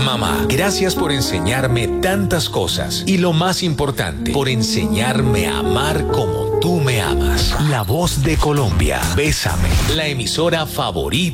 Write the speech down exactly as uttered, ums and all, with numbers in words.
Mamá, gracias por enseñarme tantas cosas y lo más importante, por enseñarme a amar como tú me amas. La Voz de Colombia. Bésame, la emisora favorita